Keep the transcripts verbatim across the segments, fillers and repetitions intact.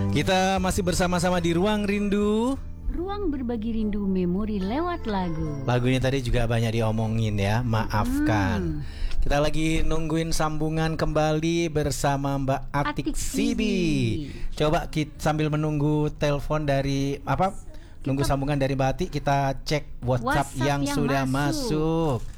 Kita masih bersama-sama di Ruang Rindu. Ruang berbagi rindu memori lewat lagu. Lagunya tadi juga banyak diomongin ya, maafkan. Hmm. Kita lagi nungguin sambungan kembali bersama Mbak Atik, Atik Sibi. Coba kita sambil menunggu telepon dari apa? Kita, nunggu sambungan dari Mbak Atik, kita cek WhatsApp, WhatsApp yang, yang sudah masuk. masuk.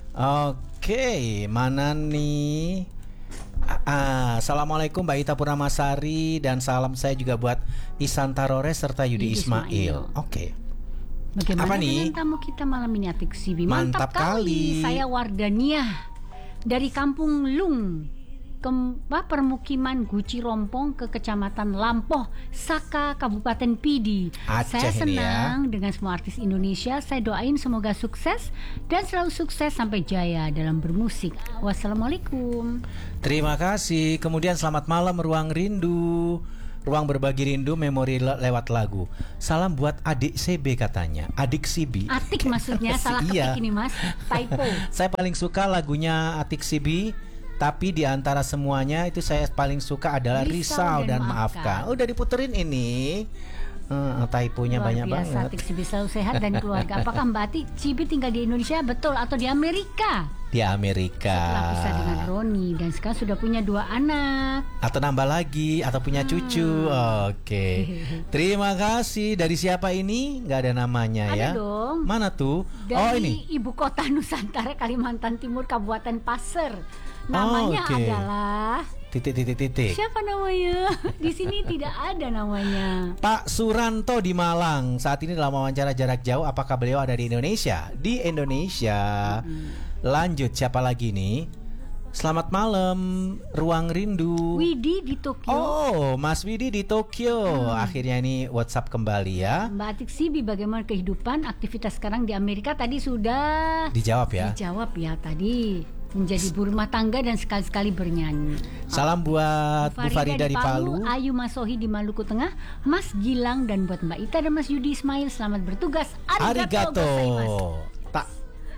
Oke, mana nih? Ah, Assalamualaikum Mbak Ita Purnamasari, dan salam saya juga buat Isan Tarore serta Yudi, Yudi Ismail. Ismail. Oke. Okay. Bagaimana apa dengan nih? Tamu kita malam ini Atik Sibi? Mantap, Mantap kali. kali. Saya Wardania dari Kampung Lung, Kemba permukiman Guci Rompong ke Kecamatan Lampoh, Saka, Kabupaten Pidi. Aceh. Saya senang ya. dengan semua artis Indonesia. Saya doain semoga sukses dan selalu sukses sampai jaya dalam bermusik. Wassalamualaikum. Terima kasih. Kemudian selamat malam Ruang Rindu, Ruang berbagi rindu memori le- lewat lagu. Salam buat adik C B katanya. Adik Sibi. Atik maksudnya salah ketik iya. Ini mas, typo. Saya paling suka lagunya Atik Sibi. Tapi di antara semuanya itu saya paling suka adalah Risau, Risau dan, dan Maafkan. Oh, udah diputerin ini. Uh, typonya luar banyak biasa, banget. Atik Sibi selalu sehat dan keluarga. Apakah Mbak Atik Sibi tinggal di Indonesia betul atau di Amerika? Di Amerika. Setelah pisah dengan Roni dan sekarang sudah punya dua anak. Atau nambah lagi atau punya hmm. cucu. Oke. Okay. Terima kasih. Dari siapa ini? Gak ada namanya ada ya. Ada dong. Mana tuh? Dari oh ini. Ibu Kota Nusantara, Kalimantan Timur, Kabupaten Pasir. Namanya oh, okay. adalah titik-titik-titik. Siapa namanya? Di sini tidak ada namanya. Pak Suranto di Malang. Saat ini dalam wawancara jarak jauh. Apakah beliau ada di Indonesia? Di Indonesia. Hmm. Lanjut, siapa lagi nih? Selamat malam Ruang Rindu. Widi di Tokyo. Oh, Mas Widi di Tokyo. hmm. Akhirnya ini WhatsApp kembali ya. Mbak Atik Sibi, bagaimana kehidupan aktivitas sekarang di Amerika? Tadi sudah dijawab ya. Dijawab ya tadi. Menjadi ibu rumah tangga dan sekali-sekali bernyanyi. Salam buat Bu Farida, Farida di Palu, Ayu Masohi di Maluku Tengah, Mas Gilang, dan buat Mbak Ita dan Mas Yudi Ismail, selamat bertugas. Arigato, Arigato. Tak.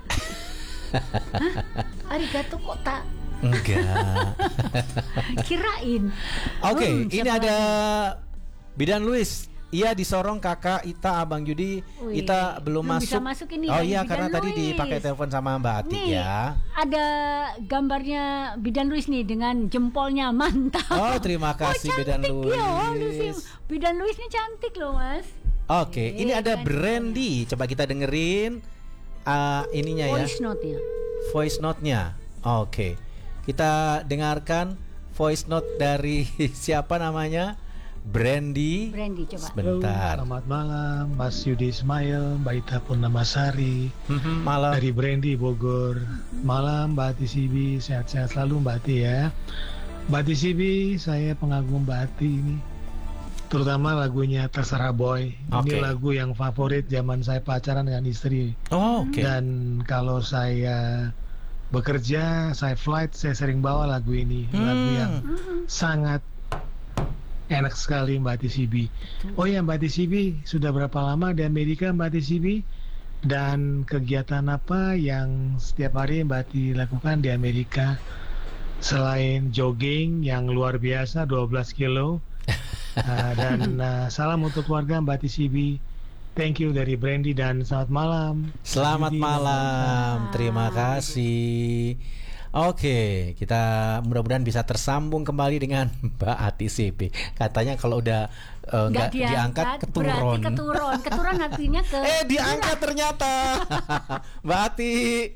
Hah? Arigato kok tak? Enggak. Kirain. Oke, okay, hmm, ini ada lagi? Bidan Luis. Iya, disorong kakak Ita, Abang Judi. Wih, Ita belum, belum masuk. Bisa masuk ini. Oh iya, karena Luis. Tadi dipakai telepon sama Mbak Atik nih, ya. Ada gambarnya Bidan Luis nih dengan jempolnya, mantap. Oh, terima kasih oh, Bidan Luis. Ya, Bidan Luis ini cantik loh, Mas. Oke, okay, ini ada Brandy. Coba kita dengerin uh, ininya ya. Voice note-nya. Voice note-nya. Oke. Okay. Kita dengarkan voice note dari siapa namanya? Brandy. Brandy, coba. Sebentar. Selamat malam, Mas Yudi Ismail, Mbak Ita Purnamasari. Malam. Dari Brandy Bogor. Malam, Mbak Ati Sibi, sehat-sehat selalu Mbak Ati ya. Mbak Ati Sibi, saya pengagum Mbak Ati ini. Terutama lagunya Terserah Boy. Okay. Ini lagu yang favorit zaman saya pacaran dengan istri. Oh, oke. Okay. Dan kalau saya bekerja, saya flight, saya sering bawa lagu ini. Hmm. Lagu yang sangat enak sekali Mbak Ati Sibi. Oh ya Mbak Ati Sibi, sudah berapa lama di Amerika Mbak Ati Sibi? Dan kegiatan apa yang setiap hari Mbak Ati lakukan di Amerika? Selain jogging yang luar biasa dua belas kilo uh, dan uh, salam untuk keluarga Mbak Ati Sibi. Thank you dari Brandy dan selamat malam. Selamat Jadi, malam. Terima kasih. Oke, kita mudah-mudahan bisa tersambung kembali dengan Mbak Ati Sibi. Katanya kalau udah uh, nggak diangkat, diangkat keturun. Berarti keturun. Keturun artinya ke. Eh diangkat ternyata. Mbak Ati.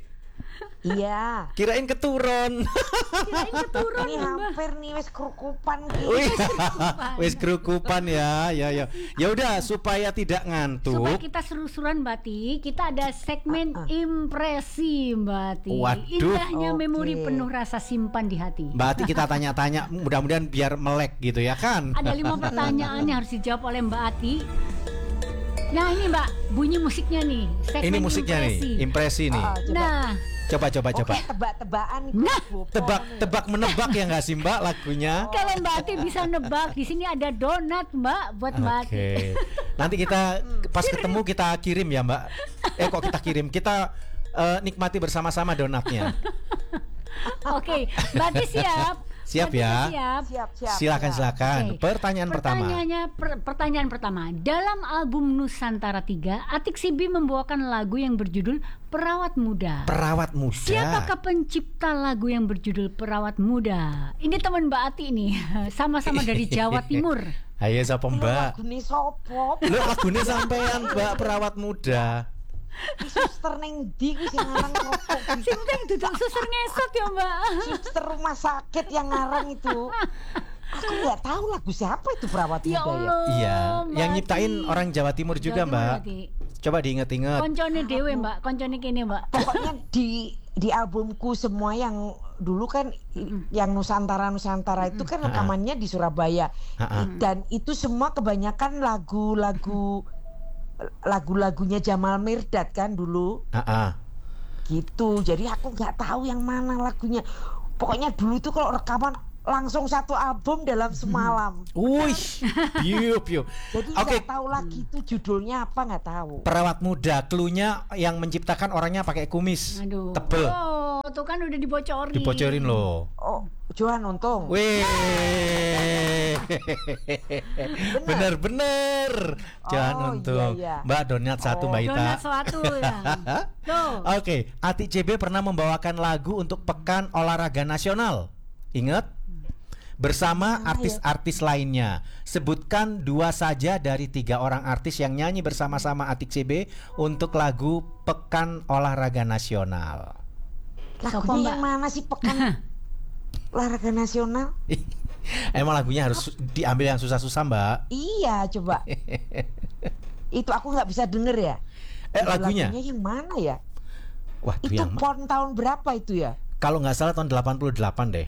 Iya. Kirain keturun. Kirain keturun. Ini hampir nih wis kerukupan gitu. Wis kerukupan ya, ya ya. Ya udah supaya tidak ngantuk. Supaya kita seru-seruan Mbak Ati, kita ada segmen uh, uh. impresi Mbak Ati. Waduh. Indahnya okay. memori penuh rasa simpan di hati. Mbak Ati kita tanya-tanya, mudah-mudahan biar melek gitu ya kan. Ada lima pertanyaan yang harus dijawab oleh Mbak Ati. Nah ini Mbak, bunyi musiknya nih. Segmen ini musiknya impresi. nih, impresi nih. Oh, nah. Coba coba coba. Oke, tebak-tebakan. Nah, tebak tebak menebak ya nggak sih Mbak lagunya? Oh. Kalau Mbak Ati bisa nebak, di sini ada donat Mbak buat Mbak Ati. Oke. Nanti kita pas ketemu kita kirim ya Mbak. Eh kok kita kirim? Kita uh, nikmati bersama-sama donatnya. Oke, Mbak Ati siap. Siap ya? Siap. Siap, siap. Silakan siap. silakan. Oke. Pertanyaan pertama. Pertanyaannya per- pertanyaan pertama. Dalam album Nusantara tiga, Atik Sibi membawakan lagu yang berjudul Perawat Muda. Perawat muda. Siapakah pencipta lagu yang berjudul Perawat Muda? Ini teman Mbak Ati nih, sama-sama dari Jawa Timur. Ayo sapa Lho, Mbak? lagune sopo? Lu lagune sampean Mbak Perawat Muda. Ki suster ning ndi kuwi sing ngarang sopo? Sing penting duduk suster ngesot ya Mbak. Suster rumah sakit yang ngarang itu. Aku nggak tahu lagu siapa itu Perawat Ya Muda ya. Allah. Iya, Mbak yang nyiptain Ati. orang Jawa Timur juga Jawa Timur Mbak. berarti. Coba diinget-inget. Koncone dewe Mbak, koncone kene Mbak. Pokoknya di di albumku semua yang dulu kan i- yang Nusantara Nusantara itu kan rekamannya di Surabaya. Ha-ha. I- Dan itu semua kebanyakan lagu-lagu lagu-lagunya Jamal Mirdad kan dulu Ah, ah. gitu. Jadi aku nggak tahu yang mana lagunya. Pokoknya dulu tuh kalau rekaman langsung satu album dalam semalam. Wih, piu piu. Jadi Oke, nggak tahu lagi itu judulnya apa, nggak tahu. Perawat Muda, cluenya yang menciptakan orangnya pakai kumis Aduh. tebel. Oh, tuh kan udah dibocorin. Dibocorin loh. Oh, Johan Untung. Wih, bener-bener. Jangan Oh, untung. iya, iya. Mbak donat satu Oh. Mbak Ita. Donat suatu ya. Tuh. Oke, Ati C B pernah membawakan lagu untuk Pekan Olahraga Nasional. Ingat? Bersama artis-artis lainnya. Sebutkan dua saja dari tiga orang artis yang nyanyi bersama-sama Atik C B untuk lagu Pekan Olahraga Nasional. Sopo, Lagunya Mbak? yang mana sih Pekan Olahraga Nasional? Emang lagunya harus diambil yang susah-susah Mbak? Iya, coba. Itu aku nggak bisa denger ya. Eh lagunya? Lagunya yang mana ya? Wah, itu Itu yang pon tahun berapa itu ya? kalau nggak salah tahun delapan puluh delapan deh.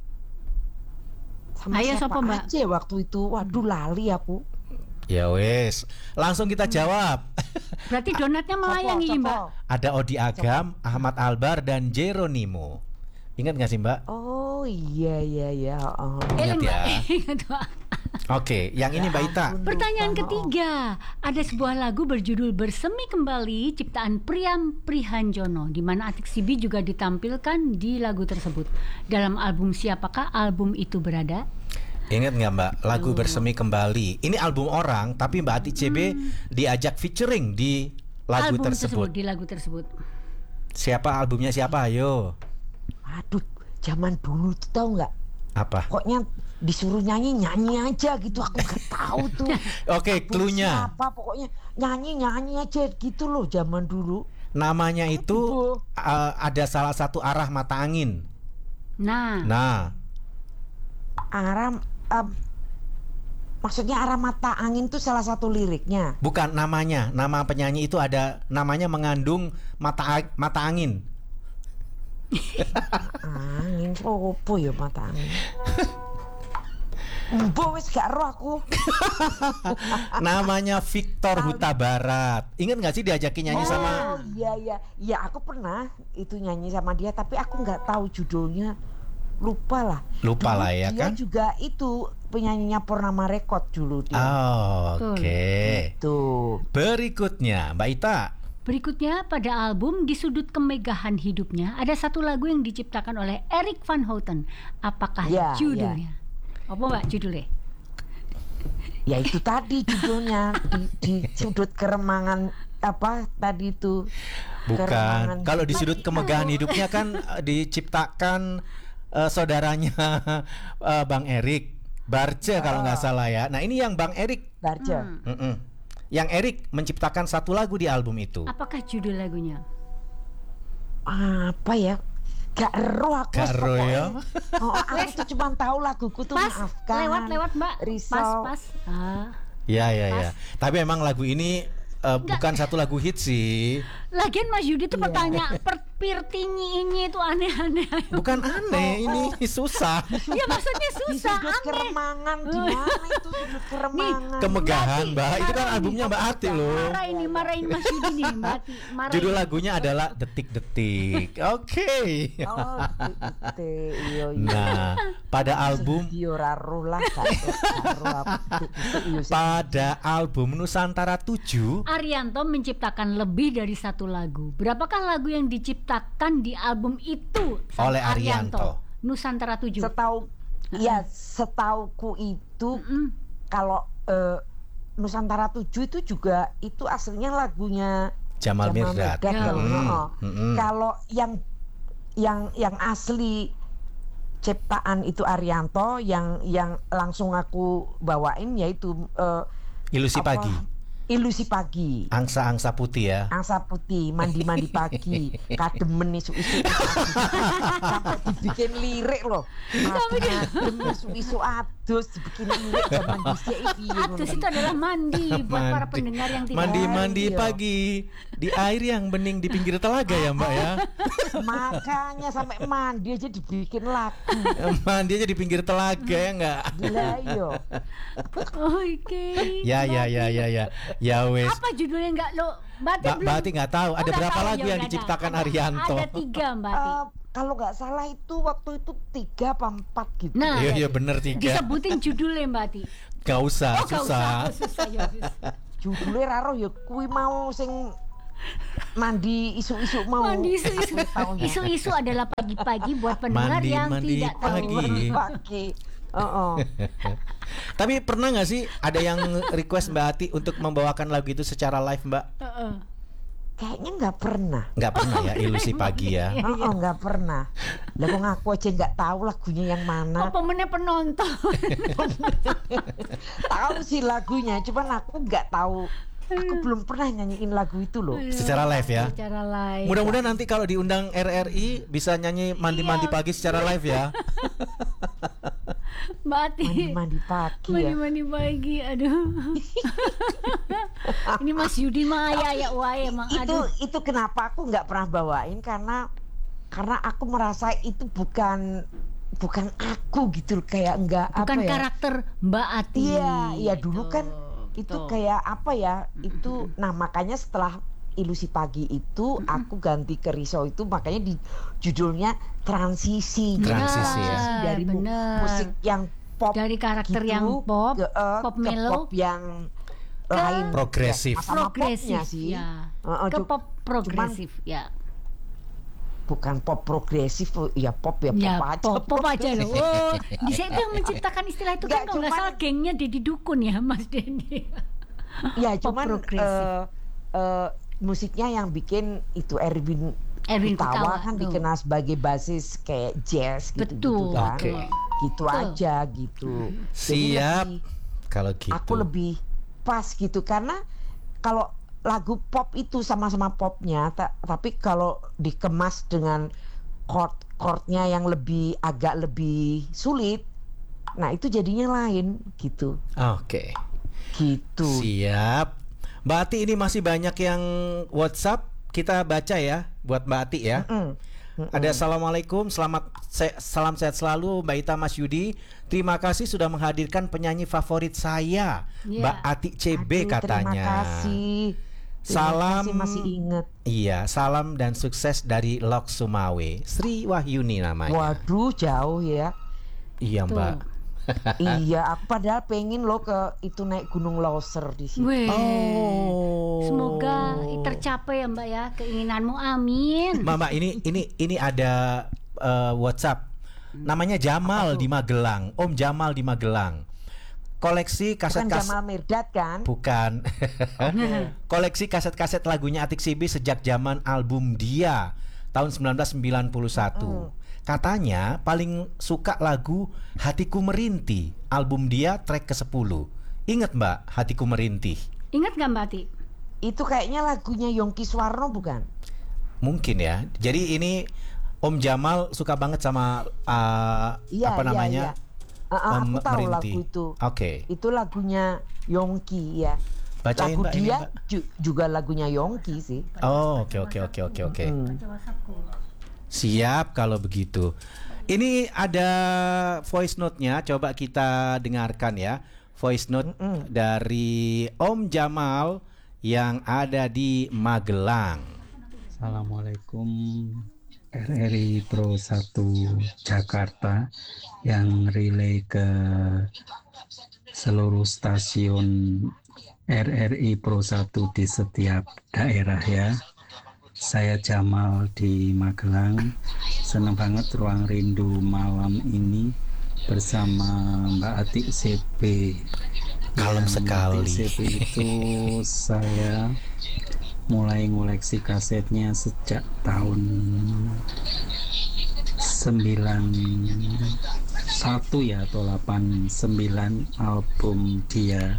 Sama Ayo, siapa sopo, Mbak? aja waktu itu? Waduh, lali aku. Ya wes, langsung kita jawab. Berarti donatnya melayang Sopo, ini, sopo? Mbak. Ada Odi Agam, Ahmad Albar, dan Jeronimo. Ingat nggak sih Mbak? Oh iya iya iya. Oh. Ingat Mbak. ya. Ingat, Mbak. Oke, yang ini Mbak Ita. Pertanyaan Lupa, ketiga, ada sebuah lagu berjudul Bersemi Kembali ciptaan Priam Prihanjono, di mana Atik Sibi juga ditampilkan di lagu tersebut. Dalam album siapakah album itu berada? Ingat nggak Mbak? Lagu Bersemi Kembali. Ini album orang, tapi Mbak Ati C B diajak featuring di lagu album tersebut. di lagu tersebut. Siapa albumnya siapa? Ayo. Aduh, zaman dulu tuh tahu nggak? Apa? Pokoknya disuruh nyanyi nyanyi aja gitu, aku nggak tahu tuh. Oke, cluenya. Apa pokoknya nyanyi nyanyi aja gitu loh zaman dulu. Namanya itu Aduh. uh, ada salah satu arah mata angin. Nah, Nah, Arah em, maksudnya arah mata angin tuh salah satu liriknya. bukan namanya. Nama penyanyi itu ada namanya mengandung mata a- mata angin. Angin opo ya mata angin. Mbok wis gak roh aku. Namanya Victor Huta Barat. Ingat nggak sih diajakin nyanyi sama? Oh iya iya. Ya aku pernah itu nyanyi sama dia tapi aku nggak tahu judulnya. Lupa lah. Lupa Dulu lah ya dia kan? juga itu penyanyinya Purnama Record dulu dia. Oh, Oke. Tuh. Berikutnya Mbak Ita. berikutnya pada album Di Sudut Kemegahan Hidupnya ada satu lagu yang diciptakan oleh Erik van Houten. Apakah Ya, judulnya? Apa Mbak judulnya? Ya itu tadi judulnya di, di sudut keremangan apa tadi itu. Bukan. Keremangan. Kalau di sudut kemegahan hidupnya kan eh, diciptakan eh, saudaranya eh, Bang Erik Barce kalau nggak salah ya. Nah ini yang Bang Erik, Barja. Hmm. Mm-mm. yang Erik menciptakan satu lagu di album itu. Apakah judul lagunya? Apa ya? Gak ero aku Gak ero pokoknya. ya? Oh, aku tuh cuma tahu laguku tuh Pas, Maafkan. lewat-lewat Mbak. Risau. Pas, pas. Ah. Ya ya ya. Tapi emang lagu ini eh, bukan satu lagu hit sih. Lagian Mas Yudi Iya. tuh pertanyaan per, pirtinyi ini itu aneh-aneh. Bukan aneh, ini susah. Ya maksudnya Di susah, sudut aneh. keremangan di mana itu sudut keremangan? Kemegahan, Mbak. Itu kan Marah albumnya ini. Mbak Ati loh. Marah ini, marahin Mas Yudi nih, Mbak Ati. Marahin. Judul lagunya adalah Detik-detik. Oke. Oh, itu iyo iyo. Nah, pada album Yo raruh lah gak raruh apa itu iyo sih. pada album Nusantara tujuh Arianto menciptakan lebih dari satu lagu. Berapakah lagu yang diciptakan di album itu sama Oleh Arianto? Nusantara tujuh. Setahu Ya setauku itu Mm-mm. kalau eh, Nusantara tujuh itu juga itu aslinya lagunya Jamal Mirdad. Mirdad kalau Mm-mm. heeh. Mm-mm. Kalau yang yang yang asli ciptaan itu Arianto, yang yang langsung aku bawain yaitu eh, Ilusi apa? Pagi, Ilusi Pagi. angsa-angsa putih ya. Angsa putih, mandi-mandi pagi, kademen isu-isu sampai dibikin lirik loh. Kadem isu-isu adus dibikin lirik zaman dhisik iki. Adus itu adalah mandi buat para Mandi. pendengar yang tidak Mandi-mandi Iya. pagi di air yang bening di pinggir telaga ya Mbak ya. Makanya sampai mandi aja dibikin lagu. Mandi aja di pinggir telaga ya enggak? Gila yo. Oke. Ya ya ya ya ya. Ya wes. Apa judulnya enggak lo? Mbak Ati Mbak belum. Mbak Ati nggak tahu ada Oh, nggak berapa tahu, lagu ya yang udah ada. diciptakan Ada- Arianto. Ada tiga Mbak Ati. Eh, kalau nggak salah itu waktu itu tiga apa empat gitu. Nah, Iya iya bener tiga. disebutin judulnya Mbak Ati. Gak usah, Oh, nggak usah. susah. Oh, susah ya. Sus. Judulnya raro ya kui mau sing mandi isu-isu mau. Mandi isu-isu. Aku tahu ya. Isu-isu adalah pagi-pagi buat pendengar Mandi, yang mandi tidak tahu. pagi. Mandi pagi. Oh, Tapi pernah nggak sih ada yang request Mbak Ati untuk membawakan lagu itu secara live Mbak? Heeh. kayaknya nggak pernah. Nggak pernah ya, Ilusi Pagi ya. Iya, Oh, nggak pernah. Lah kok ngaku aja nggak tahu lagunya yang mana. Apa meneh penonton? Tahu sih lagunya, cuman aku nggak tahu. Aku belum pernah nyanyiin lagu itu loh. Secara live ya. Secara live. Mudah-mudahan nanti kalau diundang R R I bisa nyanyi mandi-mandi Iya. pagi secara live ya. Mbak Ati. Mandi-mandi pagi ya. Mandi-mandi pagi, aduh. Ini Mas Yudi Maya ya, wah emang Itu aduh. itu kenapa aku nggak pernah bawain karena karena aku merasa itu bukan bukan aku gitu kayak nggak Bukan apa ya. karakter Mbak Ati. Iya, iya dulu Gitu. kan itu Betul. kayak apa ya? Itu nah makanya setelah Ilusi Pagi itu aku ganti ke Riso itu makanya di judulnya transisi. Jadi Transisi ya. transisi dari mu- Bener. musik yang pop Dari karakter gitu, yang pop, ke, eh, pop ke mellow, pop yang lain Progresif. ya, sama progresif popnya sih. ya. Heeh, Ke cu- pop progresif ya. bukan pop progresif ya pop ya pop Ya, aja. pop, pop aja loh. Oh, di saya itu yang menciptakan istilah itu kan Nggak, kalau nggak cuman- salah gengnya Deddy Dukun ya, Mas Denny. Ya Pop cuman progresif. eh, eh, musiknya yang bikin itu Erwin Erwin Kutawa Kutawa, kan tuh. dikenal sebagai basis kayak jazz gitu, Betul. kan. Oke. Gitu Betul. aja gitu. Jadi Siap. lebih- Kalau gitu. aku lebih pas gitu karena kalau lagu pop itu sama-sama popnya ta- tapi kalau dikemas dengan chord chordnya yang lebih agak lebih sulit, nah itu jadinya lain gitu Oke. gitu. Siap. Mbak Ati ini masih banyak yang WhatsApp, kita baca ya buat Mbak Ati ya. Mm. Ada assalamualaikum, selamat se- salam sehat selalu Mbak Ita, Mas Yudi. Terima kasih sudah menghadirkan penyanyi favorit saya, Iya. Mbak Ati C B Aduh, katanya. Terima kasih. Terima Salam. kasih masih inget. Iya, salam dan sukses dari Lok Sumawe. Sri Wahyuni namanya. Waduh jauh ya. Iya Tuh. Mbak. Iya, aku padahal pengen lo ke itu naik Gunung Loser di sini. Weh. Oh. Semoga tercapai ya Mbak ya keinginanmu, amin. Mama ini ini ini ada eh, WhatsApp. Namanya Jamal di Magelang. Om Jamal di Magelang. Koleksi Bukan kaset-kaset Jamal Mirdad kan? bukan. Koleksi kaset-kaset lagunya Atik Sibi sejak zaman album Dia tahun sembilan belas sembilan puluh satu. Katanya paling suka lagu Hatiku Merintih, album Dia track kesepuluh. Ingat Mbak Hatiku Merintih? Ingat gak Mbak Ati? Itu kayaknya lagunya Yongki Suwarno bukan? Mungkin ya. Jadi ini Om Jamal suka banget sama uh, Iya, apa iya, namanya? iya. Ah, ah, Om aku tahu Merintih. lagu itu. Oke. Itu lagunya Yongki ya. Bacain Lagu Mbak ini, dia Mbak. ju- juga lagunya Yongki sih. Oh, oke oke oke oke oke. Hmm. Siap kalau begitu. Ini ada voice note-nya, coba kita dengarkan ya. Voice note dari Om Jamal yang ada di Magelang. Assalamualaikum R R I Pro satu Jakarta yang relay ke seluruh stasiun R R I Pro satu di setiap daerah ya. Saya Jamal di Magelang. Senang banget Ruang Rindu malam ini bersama Mbak Atik C P. Kalem sekali. Atik C P itu saya mulai ngoleksi kasetnya sejak tahun sembilan satu ya atau delapan sembilan album dia.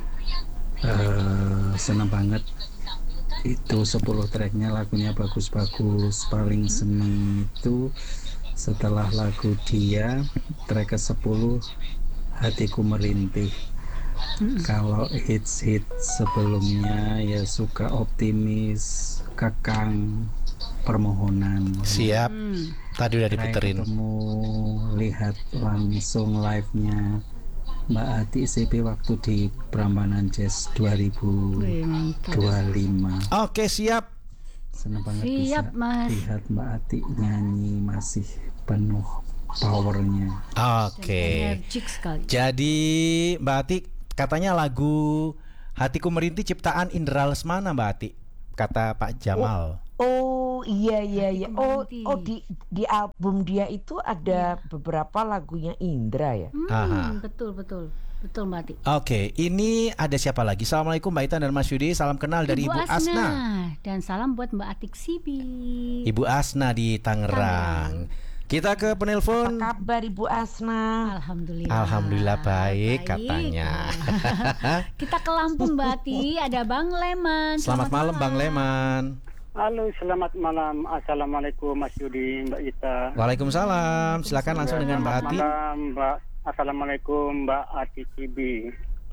Uh, senang banget itu sepuluh tracknya, lagunya bagus-bagus. Paling seneng itu setelah lagu dia track ke sepuluh Hatiku Merintih. Kalau hits-hits sebelumnya ya Suka Optimis, Kekang, Permohonan. Siap. Hmm. Tadi udah Saya diputerin. ketemu lihat langsung live-nya Mbak Ati C P waktu di Prambanan Jazz dua ribu dua puluh lima. Oke, siap. Senang banget Siap, bisa Mas. lihat Mbak Ati nyanyi masih penuh powernya. Oke. Energik sekali. Jadi Mbak Ati katanya lagu Hatiku Merintih ciptaan Indra Lesmana, Mbak Ati, kata Pak Jamal. Oh iya iya iya. Hatiku Oh Merintih. oh di di album dia itu ada beberapa lagunya Indra ya. Hmm, Aha. betul betul betul Mbak Ati. Oke, ini ada siapa lagi? Assalamualaikum Mbak Ita dan Mas Yudi. Salam kenal dari Ibu Asna. Dan salam buat Mbak Atik Sibi. Ibu Asna di Tangerang. Kita ke penelpon. Apa kabar Ibu Asna? Alhamdulillah. Alhamdulillah baik, katanya. Kita ke Lampung Mbak Ati, ada Bang Leman. Selamat malam Bang Leman. Halo, selamat malam. Assalamualaikum Mas Yudi, Mbak Ita. Waalaikumsalam. Silakan langsung dengan Mbak Ati. Selamat malam, Mbak. Assalamualaikum, Mbak Ati Cibi.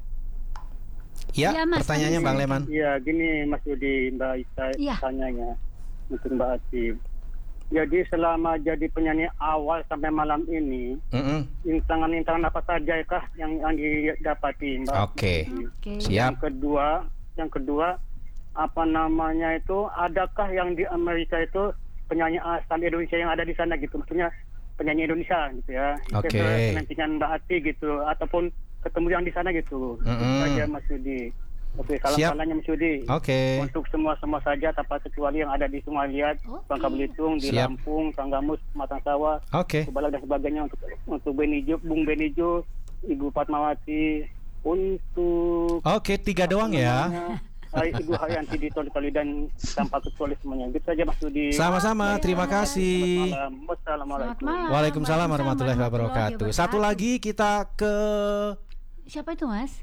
Ya, Ya, Mas, pertanyaannya kami Bang Leman. Ya, gini Mas Yudi, Mbak Ita Iya. tanyanya untuk Mbak Ati. Jadi selama jadi penyanyi awal sampai malam ini, Mm-mm. rintangan-rintangan apa saja kah yang, yang didapati, Mbak? Oke. Oke. Siap. Yang kedua, yang kedua apa namanya itu, adakah yang di Amerika itu penyanyi asal Indonesia yang ada di sana gitu, maksudnya penyanyi Indonesia gitu ya. Oke. Itu penantian Mbak Ati gitu, ataupun ketemu yang di sana gitu. Itu Mm-mm. saja Mas Yudi. Oke, salam Siap. salahnya Mas Yudi. Oke. Untuk semua-semua saja tanpa kecuali yang ada di Sumalia, Oke. Bangka Belitung, di Siap. Lampung, Tanggamus, Matang Sawah, Oke. Subalak dan sebagainya, untuk untuk Benijo, Bung Benijo, Ibu Fatmawati, untuk Oke, tiga doang ya. namanya, Hai, Ibu Haryanti di Toli-Toli dan tanpa kecuali semuanya. Gitu saja Mas Yudi. Sama-sama, terima kasih. Selamat malam. Wassalamualaikum. Selamat malam. Waalaikumsalam warahmatullahi wabarakatuh. Satu lagi kita ke Siapa itu Mas?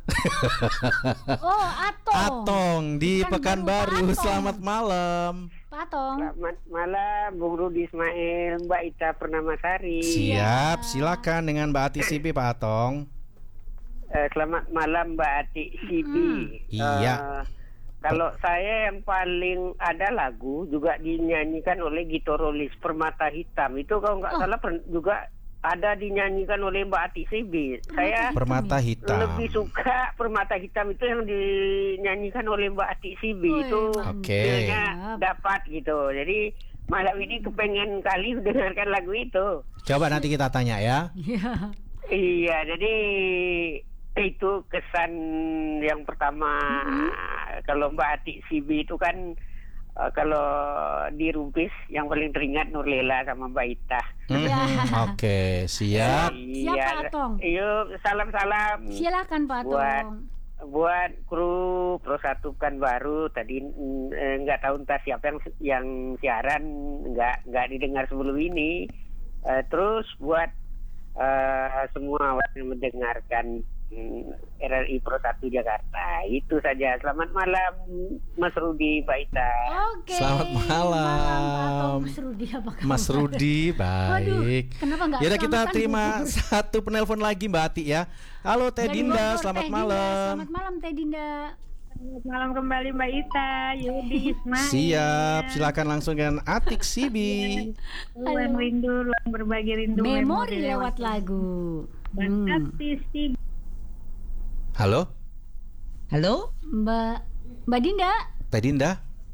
Oh, Atong. Atong di Pekanbaru, Pekanbaru. Atong. Selamat malam. Pak Atong. Selamat malam Bung Rudi Ismail, Mbak Ita Pernamasari. Siap, silakan dengan Mbak Ati Sibi Pak Atong. Eh, selamat malam Mbak Ati Sibi. Iya. Eh, kalau saya yang paling ada lagu juga dinyanyikan oleh Gito Rolis, Permata Hitam. Itu kalau nggak Oh. salah per- juga ada dinyanyikan oleh Mbak Ati Sibi. Saya Permata hitam. lebih suka Permata Hitam itu yang dinyanyikan oleh Mbak Ati Sibi. Wih, Itu mantap. Oke. feelnya dapat gitu. Jadi malam ini kepengen kali dengarkan lagu itu. Coba nanti kita tanya ya. Iya. Iya, jadi itu kesan yang pertama. Kalau Mbak Ati Sibi itu kan eh, kalau di Rumpis yang paling teringat Nurlela sama Mbak Ita. Hmm, Oke, siap. Siap, Pak Atong. Yuk, salam-salam Silakan Pak buat Atong. buat kru Pro Satu Pekanbaru tadi, mm, eh, nggak tahu entah siapa yang yang siaran nggak nggak didengar sebelum ini. Eh, terus buat eh, semua yang mendengarkan mm, R R I Pro Satu Jakarta, itu saja. Selamat malam Mas Rudi, Mbak Ita. Oke. Selamat malam. Pak Atong. Mas Rudi apa kabar? Mas Rudi, baik. kenapa nggak Yaudah kita selamatan terima dulu? satu penelpon lagi Mbak Ati ya. Halo Teh Dari Dinda, Bogor, selamat Teh Dinda. malam. Selamat malam Teh Dinda. Selamat malam kembali Mbak Ita, Yudi Ismail. Siap, silakan langsung dengan Atik Sibi. Ruang rindu, ruang berbagi rindu. Memori lewat lagu. Hmm. Ati Sibi. Halo, Halo? Mbak Mbak Dinda. Teh Dinda.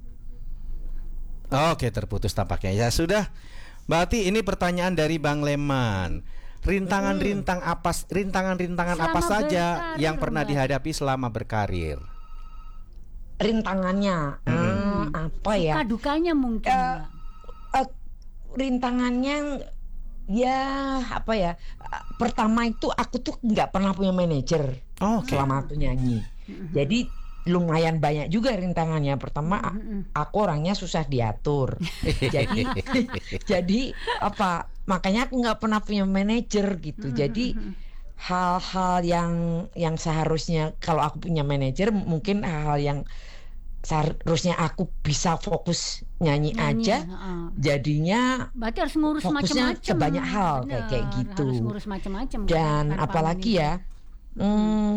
Oke, terputus tampaknya. Ya sudah. Mbak Ati, ini pertanyaan dari Bang Leman. Rintangan-rintang apa rintangan-rintangan apa Selama saja berkarir, yang pernah Mbak. dihadapi selama berkarir? Rintangannya hmm, apa ya? Suka dukanya mungkin. Eh, Mbak. Eh, rintangannya ya apa ya? Pertama itu aku tuh nggak pernah punya manajer Oh, oke. selama aku nyanyi. Jadi lumayan banyak juga rintangannya. Pertama a- aku orangnya susah diatur. Jadi jadi apa? Makanya aku nggak pernah punya manajer gitu. Jadi hal-hal yang yang seharusnya kalau aku punya manajer mungkin hal-hal yang seharusnya aku bisa fokus nyanyi, Nyanyi, aja heeh. jadinya Berarti harus ngurus fokusnya macam-macam. ke banyak hal kayak Bener, kayak gitu. Harus ngurus macam-macam. Dan tanpa apalagi manajer. ya hmm,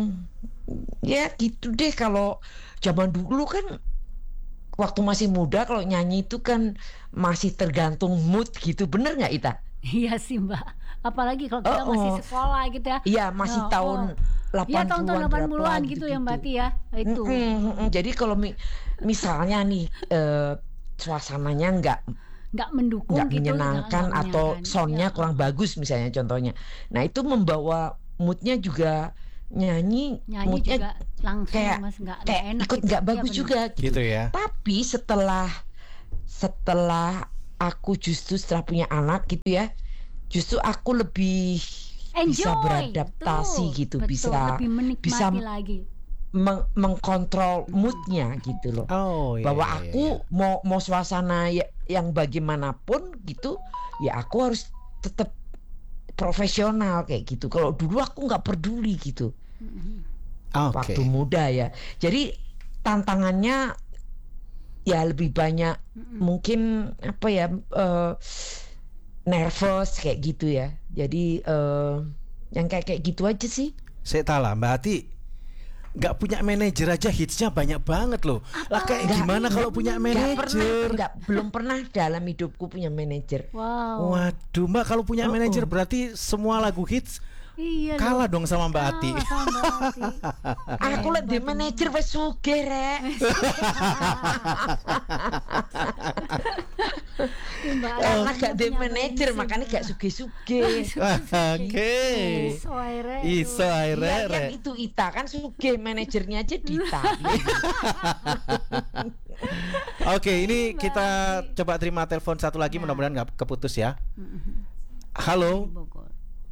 ya gitu deh. Kalau zaman dulu kan waktu masih muda kalau nyanyi itu kan masih tergantung mood gitu, bener nggak Ita? Iya sih Mbak. Apalagi kalau kita Oh, masih oh. sekolah gitu ya. Iya masih Oh, tahun oh. Iya tahun-tahun delapan delapan puluhan puluhan gitu ya Mbak Ti ya. Itu. Mm-mm, mm-mm. Jadi kalau mi- misalnya nih eh, suasananya nggak Nggak mendukung nggak gitu. menyenangkan nggak atau menyenangkan. soundnya Ya. kurang bagus misalnya contohnya. Nah itu membawa moodnya juga nyanyi, Nyanyi moodnya juga langsung kayak Mas nggak nggak kayak enak ikut gitu. nggak Iya, bagus bener. juga gitu. Gitu ya. Tapi setelah setelah aku justru setelah punya anak gitu ya, justru aku lebih bisa Enjoy, beradaptasi betul, gitu, betul, bisa lebih menikmati bisa lagi. meng- mengkontrol moodnya gitu loh. Oh iya. Bahwa iya, aku iya. mau mau suasana ya- yang bagaimanapun gitu, ya aku harus tetap profesional kayak gitu. Kalau dulu aku nggak peduli gitu Oke. waktu muda ya. Jadi tantangannya ya lebih banyak mungkin apa ya eh, nervous kayak gitu ya. Jadi eh, yang kayak kayak gitu aja sih. Saya tahu lah Mbak Ati nggak punya manajer aja hitsnya banyak banget loh. Lah kayak Nggak- gimana kalau punya Nggak pernah, manajer? nggak belum pernah dalam hidupku punya manajer. Wow. Waduh Mbak, kalau punya Oh, manajer oh. berarti semua lagu hits Iya. kalah loh. dong sama Mbak Ati. Kalah sama Mbak Ati. Aku lihat di manajer wes sugih rek. Mbak Ati Karena gak di punya manajer prinsip. makanya gak sugih-sugih. Oke. Iso akhirnya. Iso Iya akhirnya. kan Rek. itu Ita kan sugih, manajernya aja Dita. Oke, ini kita coba terima telepon satu lagi, mudah-mudahan nggak keputus ya. Halo, Bogor.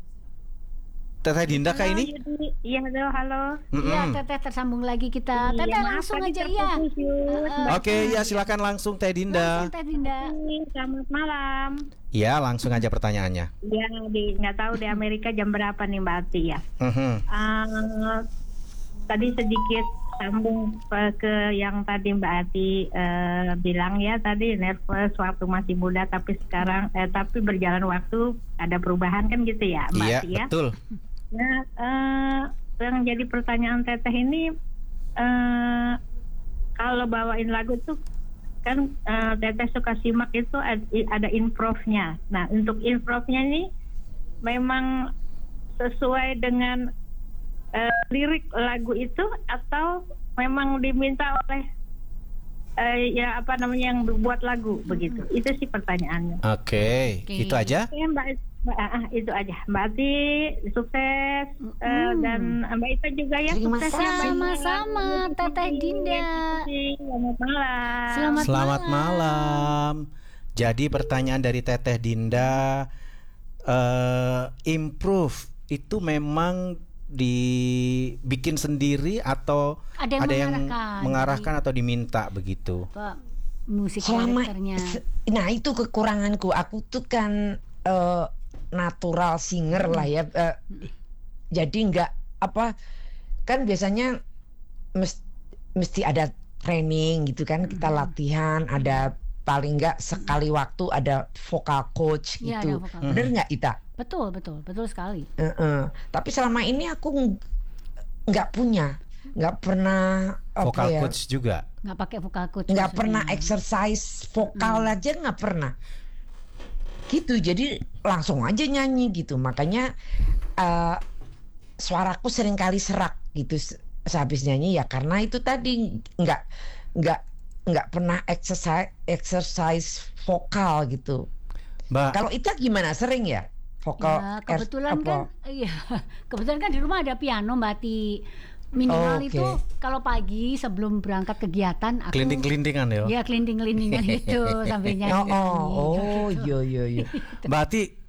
Teteh Dinda kah ini? Iya, halo, halo. Iya, Mm-mm. Teteh tersambung lagi kita. Iya, Teteh maaf langsung tadi aja ya. terputus, Yus. Heeh. Oke, ya silakan langsung Teh Dinda. Langsung Teh Dinda. Selamat malam. Ya, langsung aja pertanyaannya. Ya, di nggak tahu di Amerika jam berapa nih Mbak Ati ya. Mhm. Eh, tadi sedikit sambung eh, ke yang tadi Mbak Ati eh, bilang ya tadi nervous waktu masih muda tapi sekarang eh, tapi berjalan waktu ada perubahan kan gitu ya Mbak Iya, Ati ya. betul. Nah, eh, yang jadi pertanyaan Teteh ini eh, kalau bawain lagu tuh kan eh, Teteh suka simak itu ad- ada improve-nya. Nah, untuk improve-nya ini memang sesuai dengan eh, lirik lagu itu atau memang diminta oleh eh, ya apa namanya yang buat lagu begitu. Itu sih pertanyaannya. Oke, Oke. gitu aja. Oke, Mbak, Mbak ah, ah, itu aja. Mbak Ati sukses eh, dan Mbak Ita juga ya Terima sukses kasih. ya, Mbak Ita. Sama-sama, Teteh Dinda. Selamat malam. Selamat, Selamat malam. malam. Jadi pertanyaan dari Teteh Dinda, eh, improve itu memang dibikin sendiri atau Ada yang mengarahkan. mengarahkan atau diminta begitu? Pak, musik Selama karakternya. se- nah itu kekuranganku. Aku tuh kan eh, natural singer lah ya. eh, jadi nggak apa kan biasanya mes- mesti ada training gitu kan, kita latihan, ada paling nggak sekali waktu ada vocal coach Iya, gitu. ada vocal Bener nggak Ita? Betul, betul, betul sekali. Heeh. Tapi selama ini aku ng- nggak punya, nggak pernah apa Vocal ya, coach juga. Nggak pakai vocal coach. nggak maksudnya. pernah exercise vokal aja nggak pernah. Gitu, jadi langsung aja nyanyi gitu. Makanya eh, suaraku sering kali serak gitu se- sehabis nyanyi ya karena itu tadi nggak nggak nggak pernah exercise exercise vokal gitu. Mbak, Kalau Ita gimana, sering ya vokal? Ya, er- kebetulan apa? kan, iya, kebetulan kan di rumah ada piano Mbak Ti. Minimal Oh, oke. itu kalau pagi sebelum berangkat kegiatan aku kelinting-kelintingan ya. ya kelinting-kelintingan gitu sambil nyanyi. Oh, oh, oh, iya iya iya. Mbak Ati,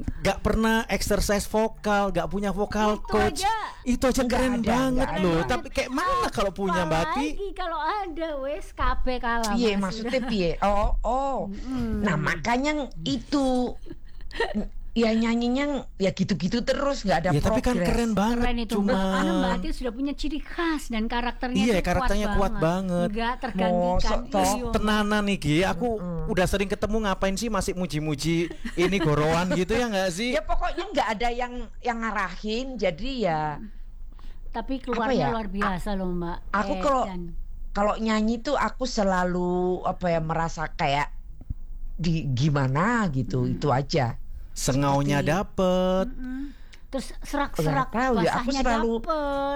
gak pernah exercise vokal, gak punya vokal Itu coach. aja. Itu aja Nggak keren ada, banget nggak loh. ada. Tapi kayak mana kalau punya Mbak Ati? Apalagi kalau ada wes kabeh kalah. Piye Mas. maksudnya piye? Oh, oh. Nah, makanya itu ya nyanyinya ya gitu-gitu terus, nggak ada Ya tapi kan progres. keren banget. Keren itu Cuma Mbak. Karena Mbak Ati sudah punya ciri khas dan karakternya Iya, tuh karakternya kuat banget. Enggak tergantikan. Mosok toh. Iya. tenanan nih Gi, aku udah sering ketemu ngapain sih masih muji-muji ini gorowan gitu ya nggak sih? Ya pokoknya nggak ada yang yang ngarahin, jadi ya Tapi Apa keluarnya ya? luar biasa loh Mbak. Aku Eh, kalau- dan- kalau nyanyi tuh aku selalu apa ya merasa kayak di gimana gitu, itu aja. Sengaunya Seperti- dapet. Mm-mm. Terus serak-serak Nggak tahu ya, aku basahnya selalu- dapet.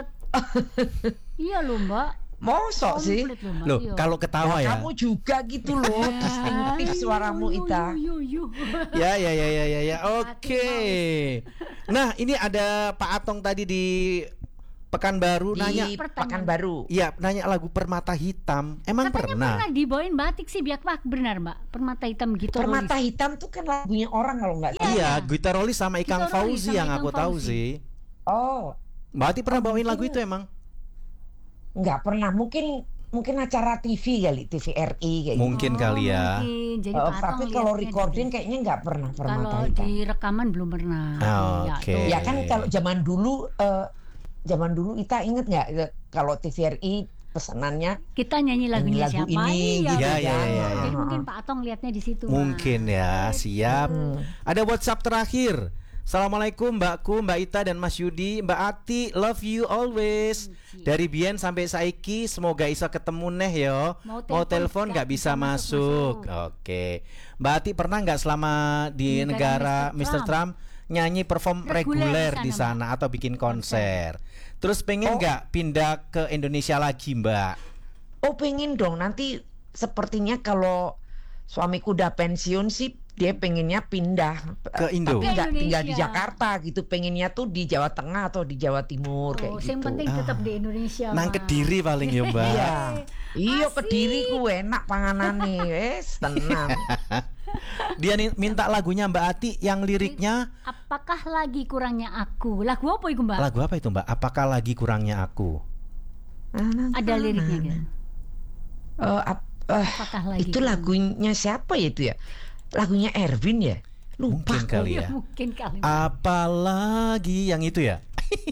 Iya loh Mbak. Mosok sih. Komplit loh Mbak. Loh, Iya. kalau ketawa Ya, ya. kamu juga gitu loh, distinktif suaramu Yu, Ita. yu, yu, yu. Ya ya ya ya ya ya. Oke. Nah, ini ada Pak Atong tadi di Pekanbaru Di nanya. Pekanbaru. Iya, nanya lagu Permata Hitam. Emang Katanya pernah? pernah dibawain batik sih biak pak benar Mbak. Permata hitam gitu. Permata Hitam tuh kan lagunya orang kalau nggak salah. Iya, Gitarolis sama Ikang Gitarolis Fauzi sama yang Ikang aku tahu Fauzi. sih. Oh, Mbak Ati pernah bawain gitu. lagu itu emang? nggak pernah. Mungkin mungkin acara T V kali, T V R I kayak gitu. Mungkin kali ya. Mungkin. Jadi Oh, Pak tapi Atong kalau lihatnya recording di- kayaknya nggak pernah Permata kalau Hitam. di rekaman belum pernah. Ah, Iya, oke. tuh. Ya kan kalau zaman dulu eh, zaman dulu Ita inget nggak eh, kalau T V R I pesanannya Kita nyanyi lagunya lagu siapa? ini Iya, gitu Ya, betul. ya, ya, ya. Jadi Ah, mungkin ah. Pak Atong lihatnya di situ. Mungkin Mas. ya, siap. Hmm. Ada WhatsApp terakhir. Assalamualaikum Mbakku, Mbak Ita dan Mas Yudi. Mbak Ati, love you always. Dari Bien sampai saiki, semoga iso ketemu neh yo. Mau Mau telepon telepon nggak nggak bisa bisa masuk. masuk-masuk. Oke. Mbak Ati pernah nggak selama di Di negara negara mister mister Trump nyanyi perform Reguler reguler di di sana sana, atau bikin konser? Terus pengen Oh. nggak pindah ke Indonesia lagi, Mbak? Oh, pengen dong. Nanti sepertinya kalau suamiku udah pensiun sih dia pengennya pindah Ke Indo? Tapi nggak Ke tinggal di Indonesia. Jakarta gitu. Pengennya tuh di Jawa Tengah atau di Jawa Timur kayak Oh, gitu. yang penting tetap di Indonesia. Nang Mas. Kediri paling ya, Mbak. Iya. Iya, Asik. Kediri ku enak panganane. Wes, tenang. Dia nih minta lagunya Mbak Ati yang liriknya Apakah lagi kurangnya aku? Lagu apa itu Mbak? lagu apa itu Mbak? Apakah lagi kurangnya aku? Ada liriknya gitu. Eh, ap- eh, Apakah lagi itu kurang- lagunya siapa ya itu ya? Lagunya Erwin ya? Lupa. Mungkin kali ya. Mungkin kali. Apalagi yang itu ya?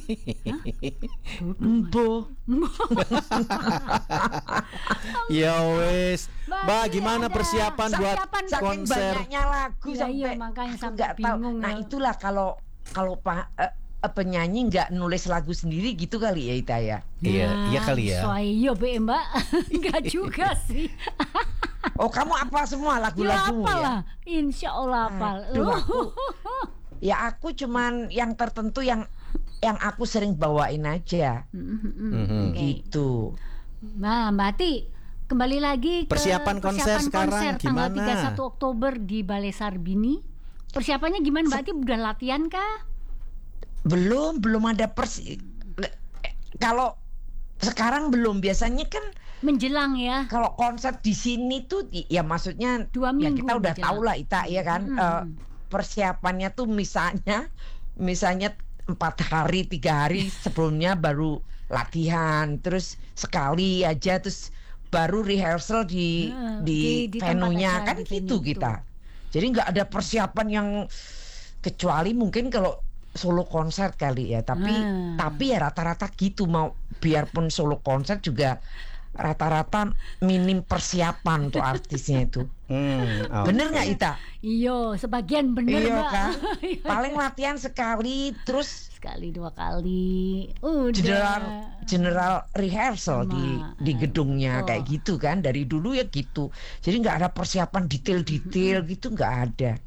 Embo. Ya wes. Mbak, Mbak, gimana ada persiapan buat persiapan Saking konser? banyaknya lagu Iya, sampai iya, makanya aku sampai nggak tahu. bingung Nah ya. itulah kalau kalau pa, eh, eh, penyanyi nggak nulis lagu sendiri gitu kali ya Ita ya. Iya, iya kali ya. Soalnya be Mbak. Enggak juga sih. Oh, kamu apa semua Ya lagu-lagu apa ya? lah. Insya Allah apal. Aduh, aku- Ya aku cuman yang tertentu yang yang aku sering bawain aja Mhm. gitu. Nah, Mbak Ati, kembali lagi ke Persiapan konser sekarang tanggal gimana? tiga puluh satu Oktober di Balai Sarbini. Persiapannya gimana Mbak Ati? Udah latihan kah? Belum belum ada persi. eh, Kalau sekarang belum, biasanya kan Menjelang ya. kalau konser di sini tuh i- ya maksudnya Dua ya minggu kita udah menjelang. tahu lah Ita ya kan. Mm-mm. Eh, persiapannya tuh misalnya misalnya empat hari tiga hari sebelumnya baru latihan, terus sekali aja, terus baru rehearsal di Nah, di, di- di tempat venue-nya acara, kan di gitu venue kita. Jadi nggak ada persiapan yang, kecuali mungkin kalau solo konser kali ya, tapi Ah. tapi ya rata-rata gitu, mau biarpun solo konser juga rata-rata minim persiapan tuh artisnya itu. Hmm, oke. Bener nggak Ita? Iyo, sebagian bener Iya Mbak. kan? Paling latihan sekali, terus Sekali dua kali. Udah. general general rehearsal di Sama, di gedungnya oh. kayak gitu kan, dari dulu ya gitu. Jadi nggak ada persiapan detail-detail gitu, nggak ada.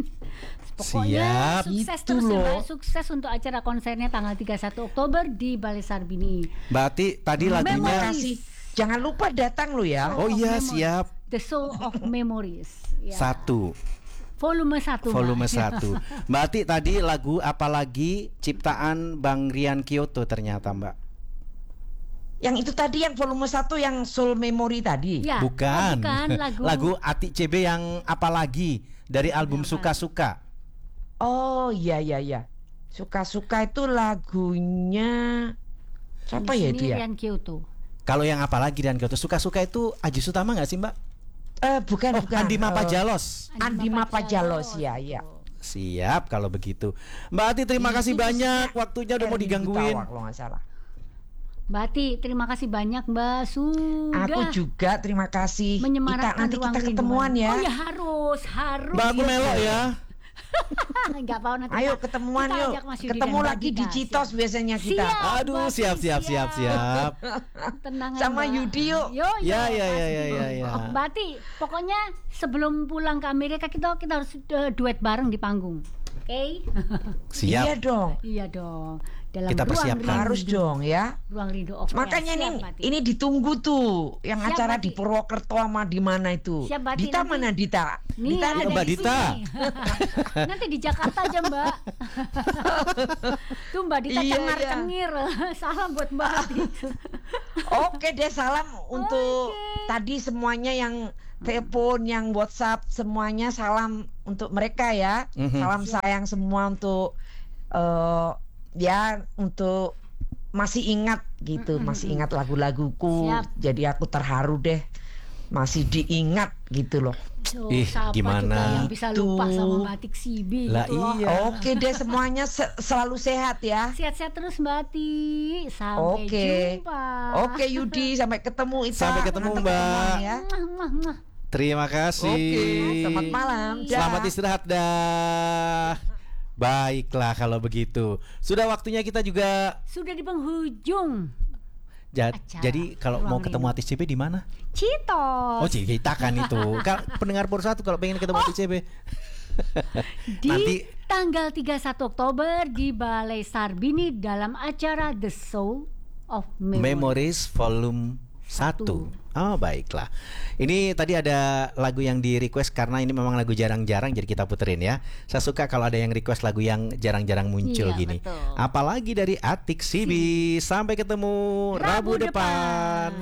Pokoknya Siap. sukses Gitu terus ya, loh. Mbak. Sukses untuk acara konsernya tanggal tiga puluh satu Oktober di Balai Sarbini. Mbak Ati tadi lagunya. Memories. Kasih, jangan lupa datang lo ya. Oh iya, Memories. siap. The Soul of Memories. Ya. Satu. Volume satu. Volume Mbak. satu. Mbak Ati tadi lagu apalagi ciptaan Bang Rian Kyoto ternyata Mbak. Yang itu tadi yang volume satu yang Soul Memory tadi. Ya. Bukan. Oh, bukan lagu. Lagu Ati C B yang apalagi dari album Apa? Suka-Suka. Oh iya iya iya. Suka-suka itu lagunya siapa ya Ini dia? Rian Kyoto. Kalau yang apa lagi dan Kyoto suka-suka itu Aji Sutama nggak sih Mbak? Eh bukan Oh, bukan. Andi eh, Mapajalos. Andi Mapajalos ya ya. Siap kalau begitu. Mbak Ati terima Itu kasih tuh banyak. sebenarnya Waktunya udah mau Erwin digangguin. Gutawa, kalau nggak salah. Mbak Ati, terima kasih banyak Mbak sudah Aku juga terima kasih. Kita menyemarakkan nanti ruang kita ketemuan rinduan. ya. Oh ya harus, harus. Mbak aku melok ya. Enggak mau nanti. Ayo kita- ketemuan kita yuk. ajak Mas Yudi Ketemu dan Mbak lagi di Dita. Citos Siap. biasanya kita. Siap, Aduh, Mbak siap Ati, siap siap siap. Tenang Sama aja, Mbak. Yudi yuk. Yo, yo, Ya, ya, ya, pasti. ya, ya, ya. Oh, Mbak Ati, pokoknya sebelum pulang ke Amerika kita kita harus uh, duet bareng di panggung. Oke? Siap. Iya dong. Iya dong. Dalam Kita ruang persiapkan. rindu. Harus dong ya. Ruang rindu of Makanya Siap, ini Mbak Ati. ini ditunggu tuh yang Siap, acara Mbak di Ati. Purwokerto sama di mana itu. Siap, Mbak Ati, Dita nanti- mana Dita? Nih, Dita ada ada Mbak di Dita. sini. Nanti di Jakarta aja Mbak. Tuh Mbak Dita Iya, cengar-cengir. Salam buat Mbak Ati. Oke deh, salam untuk Oke. tadi semuanya yang telepon, yang WhatsApp, semuanya salam untuk mereka ya. Mhm. Salam sayang semua untuk eh, ya untuk masih ingat gitu, masih ingat lagu-laguku. Siap. Jadi aku terharu deh, masih diingat gitu loh. So, Ih, siapa gimana? juga yang bisa lupa Itu. sama Batik Sibi Lah gitu loh. iya. Oke deh, semuanya se- selalu sehat ya. Sehat-sehat terus Mbak Ati. Sampai Oke. jumpa. Oke Yudi, sampai ketemu Ita. Sampai ketemu, Mantap Mbak. ketemuan ya. Mwah, mwah, mwah. Terima kasih. Oke, selamat malam. Dah. Selamat istirahat dah. Baiklah kalau begitu. Sudah waktunya kita juga Sudah di penghujung ja- Acara jadi kalau mau Ruang ketemu Rindu. artis C B di mana? Citos Oh, kita kan itu. Kal- pendengar Pur satu kalau pengen ketemu artis C B. di Nanti tanggal tiga puluh satu Oktober di Balai Sarbini dalam acara The Soul of Memory. Memories Volume satu. Oh, baiklah. Ini tadi ada lagu yang di request karena ini memang lagu jarang-jarang jadi kita puterin ya. Saya suka kalau ada yang request lagu yang jarang-jarang muncul Iya, gini. betul. Apalagi dari Atik Sibi. Sampai ketemu Rabu, Rabu depan. depan.